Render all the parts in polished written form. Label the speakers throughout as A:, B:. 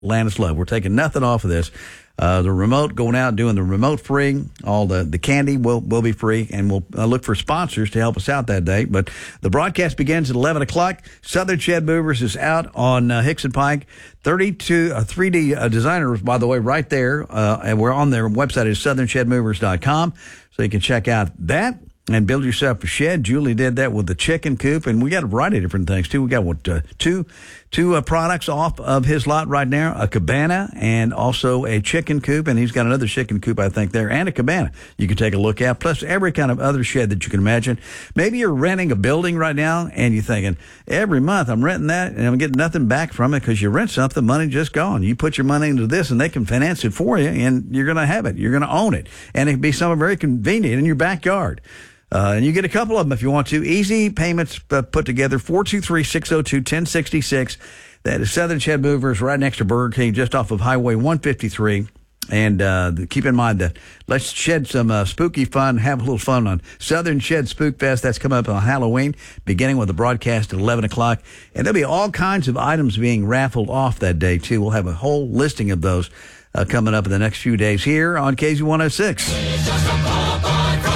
A: Landis Love. We're taking nothing off of this. The remote, going out and doing the remote free. All the candy will be free, and we'll look for sponsors to help us out that day. But the broadcast begins at 11 o'clock. Southern Shed Movers is out on Hickson Pike. 3D designers, by the way, right there. And we're on their website is southernshedmovers.com. So you can check out that and build yourself a shed. Julie did that with the chicken coop, and we got a variety of different things too. We got two products off of his lot right now: a cabana and also a chicken coop. And he's got another chicken coop, I think, there, and a cabana you can take a look at. Plus every kind of other shed that you can imagine. Maybe you're renting a building right now, and you're thinking, every month I'm renting that, and I'm getting nothing back from it, because you rent something, money just gone. You put your money into this, and they can finance it for you, and you're going to have it. You're going to own it, and it can be something very convenient in your backyard. And you get a couple of them if you want to. Easy payments put together, 423-602-1066. That is Southern Shed Movers right next to Burger King, just off of Highway 153. And keep in mind that let's shed some spooky fun, have a little fun on Southern Shed Spook Fest. That's coming up on Halloween, beginning with the broadcast at 11 o'clock. And there'll be all kinds of items being raffled off that day, too. We'll have a whole listing of those coming up in the next few days here on KZ106.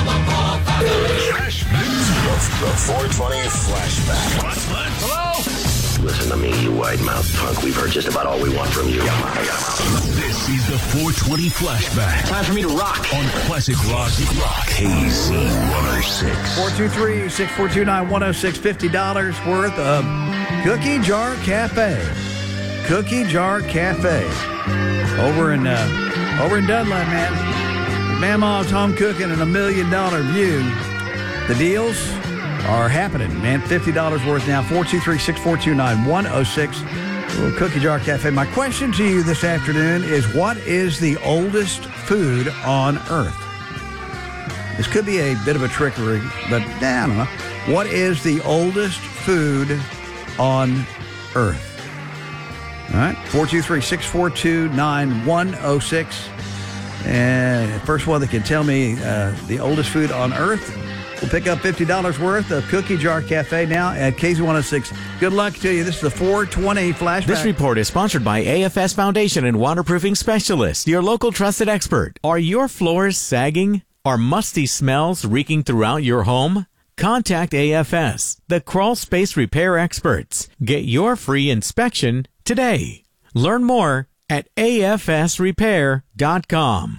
B: The 420 Flashback.
C: Hello?
D: Listen to me, you wide-mouthed punk. We've heard just about all we want from you.
C: This is the 420 Flashback.
D: Time for me to rock.
C: On Classic Rock.
D: KZ106.
A: 423-6429-106, $50 worth of Cookie Jar Cafe. Cookie Jar Cafe. Over in Dunlap, man. Mama's Home Cooking and $1 million view. The deals are happening, man. $50 worth now. 423-6429-106. Little Cookie Jar Cafe. My question to you this afternoon is, what is the oldest food on Earth? This could be a bit of a trickery, but I don't know. What is the oldest food on Earth? All right. 423-642-9106. And first one that can tell me the oldest food on Earth, we'll pick up $50 worth of Cookie Jar Cafe now at KZ106. Good luck to you. This is the 420 Flashback.
E: This report is sponsored by AFS Foundation and Waterproofing Specialists, your local trusted expert. Are your floors sagging? Are musty smells reeking throughout your home? Contact AFS, the crawl space repair experts. Get your free inspection today. Learn more at afsrepair.com.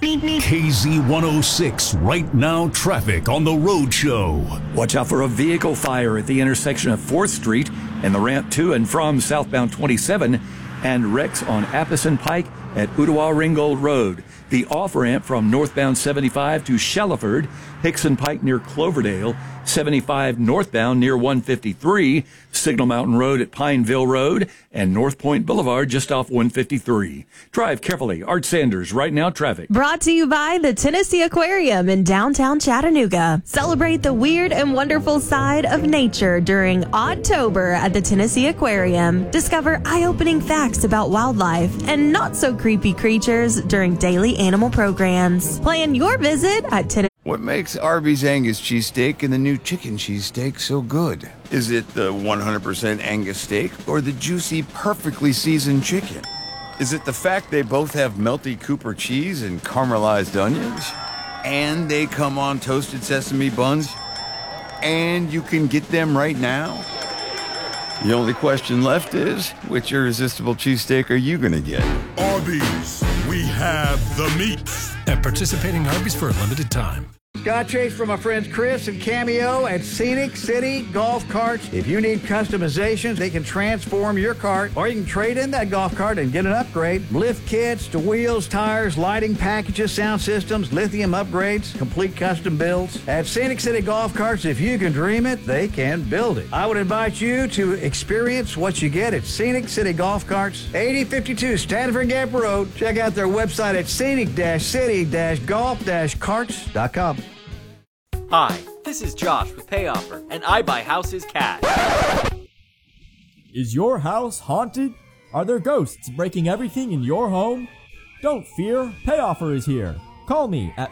C: KZ106, right now traffic on the road show.
F: Watch out for a vehicle fire at the intersection of 4th Street and the ramp to and from southbound 27, and wrecks on Appison Pike at Ottawa Ringgold Road. The off-ramp from northbound 75 to Shelliford, Hickson Pike near Cloverdale, 75 northbound near 153, Signal Mountain Road at Pineville Road, and North Point Boulevard just off 153. Drive carefully. Art Sanders, Right Now Traffic.
G: Brought to you by the Tennessee Aquarium in downtown Chattanooga. Celebrate the weird and wonderful side of nature during Oddtober at the Tennessee Aquarium. Discover eye-opening facts about wildlife and not-so-creepy creatures during daily animal programs. Plan your visit at Tennessee.
H: What makes Arby's Angus cheesesteak and the new chicken cheesesteak so good? Is it the 100% Angus steak or the juicy, perfectly seasoned chicken? Is it the fact they both have melty Cooper cheese and caramelized onions? And they come on toasted sesame buns? And you can get them right now? The only question left is, which irresistible cheesesteak are you gonna get?
C: Arby's, we have the meats. At participating Arby's for a limited time.
A: Scott Chase from my friends Chris and Cameo at Scenic City Golf Carts. If you need customizations, they can transform your cart, or you can trade in that golf cart and get an upgrade. Lift kits to wheels, tires, lighting packages, sound systems, lithium upgrades, complete custom builds. At Scenic City Golf Carts, if you can dream it, they can build it. I would invite you to experience what you get at Scenic City Golf Carts, 8052 Stanford Gap Road. Check out their website at scenic-city-golf-carts.com.
I: Hi, this is Josh with PayOffer, and I buy houses cash.
J: Is your house haunted? Are there ghosts breaking everything in your home? Don't fear, PayOffer is here. Call me at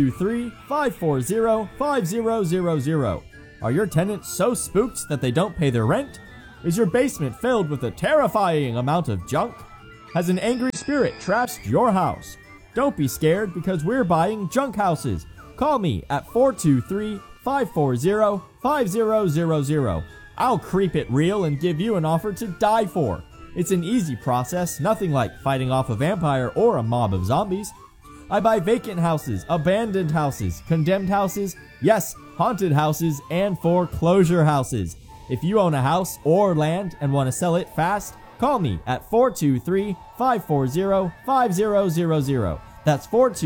J: 423-540-5000. Are your tenants so spooked that they don't pay their rent? Is your basement filled with a terrifying amount of junk? has an angry spirit trashed your house? Don't be scared because we're buying junk houses. Call me at 423-540-5000. I'll creep it real and give you an offer to die for. It's an easy process, nothing like fighting off a vampire or a mob of zombies. I buy vacant houses, abandoned houses, condemned houses, yes, haunted houses, and foreclosure houses. If you own a house or land and want to sell it fast, call me at 423-540-5000. That's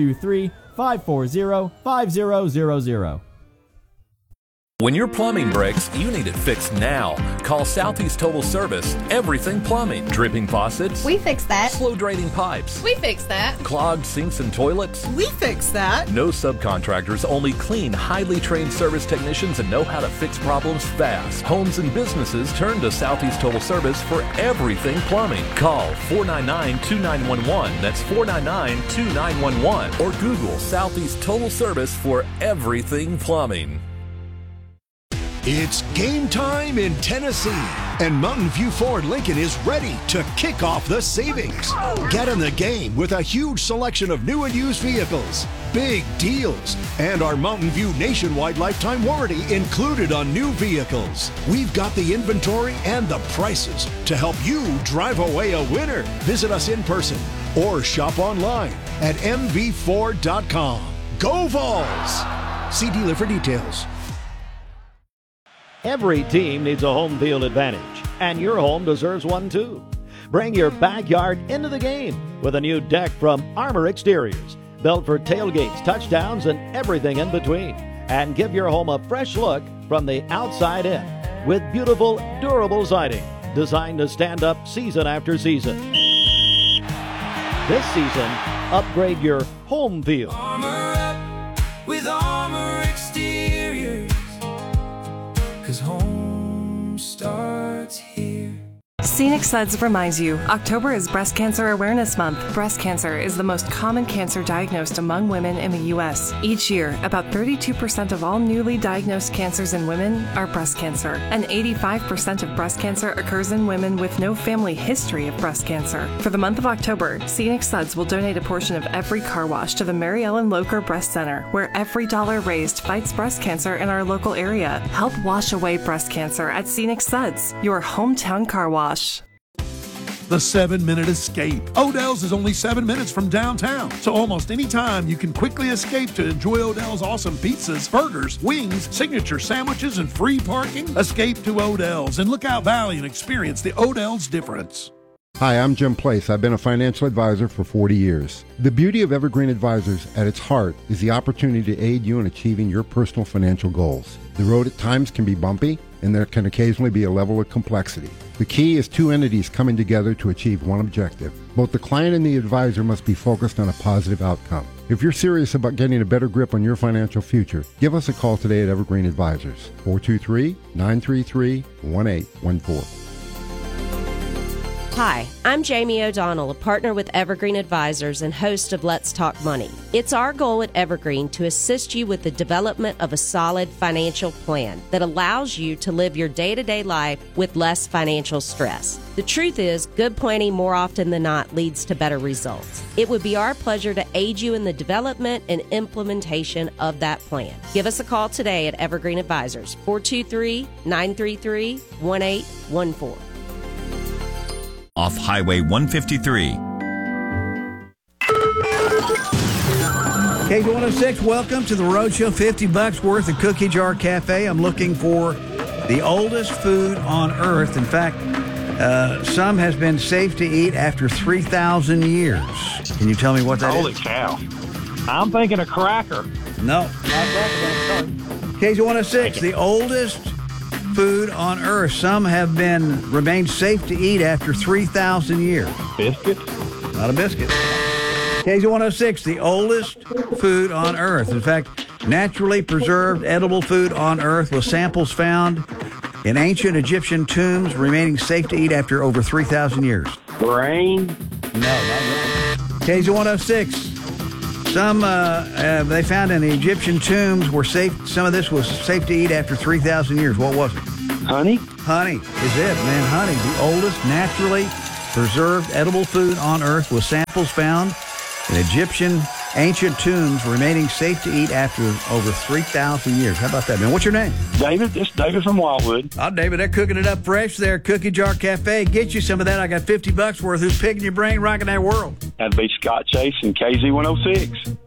J: 423-540-5000.
K: When your plumbing breaks, you need it fixed now. Call Southeast Total Service. Everything plumbing. Dripping faucets.
L: We fix that.
K: Slow draining pipes.
L: We fix that.
K: Clogged sinks and toilets.
L: We fix that.
K: No subcontractors, only clean, highly trained service technicians and know how to fix problems fast. Homes and businesses turn to Southeast Total Service for everything plumbing. Call 499-2911. That's 499-2911. Or Google Southeast Total Service for everything plumbing.
M: It's game time in Tennessee, and Mountain View Ford Lincoln is ready to kick off the savings. Get in the game with a huge selection of new and used vehicles, big deals, and our Mountain View nationwide lifetime warranty included on new vehicles. We've got the inventory and the prices to help you drive away a winner. Visit us in person or shop online at mvford.com. Go Vols! See dealer for details.
N: Every team needs a home field advantage, and your home deserves one too. Bring your backyard into the game with a new deck from Armor Exteriors, built for tailgates, touchdowns, and everything in between. And give your home a fresh look from the outside in with beautiful, durable siding designed to stand up season after season. This season, upgrade your home field.
O: Armor up with Armor Exteriors. 'Cause home starts here.
P: Scenic Suds reminds you, October is Breast Cancer Awareness Month. Breast cancer is the most common cancer diagnosed among women in the U.S. Each year, about 32% of all newly diagnosed cancers in women are breast cancer, and 85% of breast cancer occurs in women with no family history of breast cancer. For the month of October, Scenic Suds will donate a portion of every car wash to the Mary Ellen Locher Breast Center, where every dollar raised fights breast cancer in our local area. Help wash away breast cancer at Scenic Suds, your hometown car wash.
Q: The 7-Minute Escape. Odell's is only 7 minutes from downtown, so almost any time you can quickly escape to enjoy Odell's awesome pizzas, burgers, wings, signature sandwiches, and free parking. Escape to Odell's in Lookout Valley and experience the Odell's difference.
R: Hi, I'm Jim Place. I've been a financial advisor for 40 years. The beauty of Evergreen Advisors at its heart is the opportunity to aid you in achieving your personal financial goals. The road at times can be bumpy, and there can occasionally be a level of complexity. The key is two entities coming together to achieve one objective. Both the client and the advisor must be focused on a positive outcome. If you're serious about getting a better grip on your financial future, give us a call today at Evergreen Advisors, 423-933-1814.
S: Hi, I'm Jamie O'Donnell, a partner with Evergreen Advisors and host of Let's Talk Money. It's our goal at Evergreen to assist you with the development of a solid financial plan that allows you to live your day-to-day life with less financial stress. The truth is, good planning more often than not leads to better results. It would be our pleasure to aid you in the development and implementation of that plan. Give us a call today at Evergreen Advisors, 423-933-1814.
T: Off Highway 153.
A: K106, welcome to the Roadshow. $50 worth of Cookie Jar Cafe. I'm looking for the oldest food on Earth. In fact, some has been safe to eat after 3,000 years. Can you tell me what that
U: Holy
A: is?
U: cow. I'm thinking a cracker.
A: No, not cracker. K106, the oldest food on Earth. Some have remained safe to eat after 3,000 years.
U: Biscuit?
A: Not a biscuit. KZ106, the oldest food on Earth. In fact, naturally preserved edible food on Earth with samples found in ancient Egyptian tombs remaining safe to eat after over 3,000 years.
U: Grain?
A: No, not grain. KZ106. Some they found in the Egyptian tombs were safe. Some of this was safe to eat after 3,000 years. What was it?
U: Honey?
A: Honey is it, man. Honey, the oldest naturally preserved edible food on Earth with samples found in Egyptian ancient tombs remaining safe to eat after over 3,000 years. How about that, man? What's your name?
U: David. It's David from Wildwood.
A: Oh, David, they're cooking it up fresh there. Cookie Jar Cafe. Get you some of that. I got $50 worth. Who's picking your brain, rocking that world?
U: That'd be Scott Chase and KZ106.